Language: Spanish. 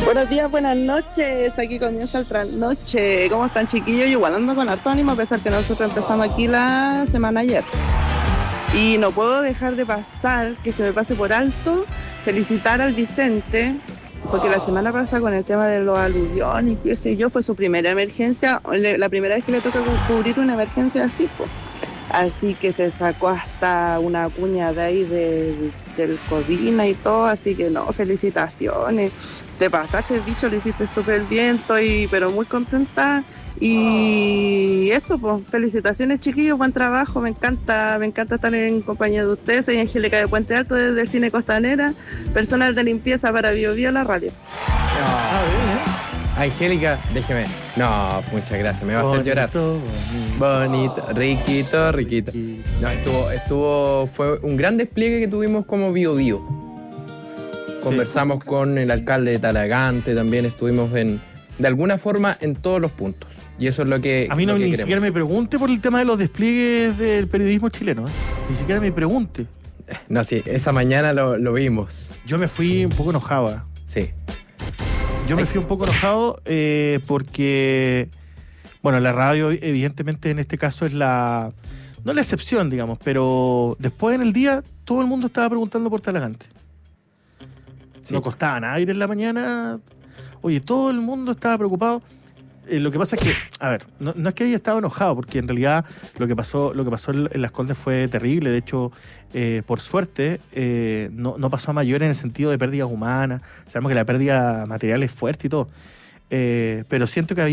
Buenos días, buenas noches. Aquí comienza el trasnoche. ¿Cómo están, chiquillos? Yo igual ando con harto ánimo, a pesar que nosotros empezamos aquí la semana ayer. Y no puedo dejar de pasar, que se me pase por alto, felicitar al Vicente, porque la semana pasada con el tema de los aluviones y qué sé yo, fue su primera emergencia, la primera vez que le toca cubrir una emergencia así, pues. Así que se sacó hasta una cuña de ahí del Codina y todo, así que no, felicitaciones. Te pasaste, bicho, lo hiciste súper bien, estoy pero muy contenta. Y eso, pues, felicitaciones, chiquillos, buen trabajo, me encanta estar en compañía de ustedes. Soy Angélica de Puente Alto desde el Cine Costanera, personal de limpieza para Bio Bio la radio. Angélica, déjeme. No, muchas gracias, me va a hacer llorar. Bonito, riquito. No, fue un gran despliegue que tuvimos como Bio Bio. Conversamos con el alcalde de Talagante, también estuvimos de alguna forma en todos los puntos. Y eso es lo que a mí no, lo que ni queremos. siquiera me pregunte por el tema de los despliegues del periodismo chileno, ¿eh? Ni siquiera me pregunte. No, sí, esa mañana lo vimos. Yo me fui un poco enojado, ¿eh? Sí. Yo me fui un poco enojado porque, bueno, la radio evidentemente en este caso es no la excepción, digamos, pero después en el día todo el mundo estaba preguntando por Talagante. Sí. No costaba nada ir en la mañana. Oye, todo el mundo estaba preocupado. Lo que pasa es que, a ver, no es que haya estado enojado, porque en realidad lo que pasó en Las Condes fue terrible. De hecho, por suerte, no pasó a mayor en el sentido de pérdidas humanas. Sabemos que la pérdida material es fuerte y todo. Pero siento que había